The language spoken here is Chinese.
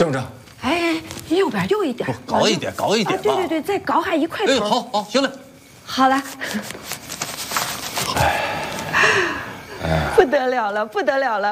正正。 哎，右边右一点， 高一点，高一点嘛。对，再高还一块头。 哎，好，行了。 好了。不得了了，不得了了。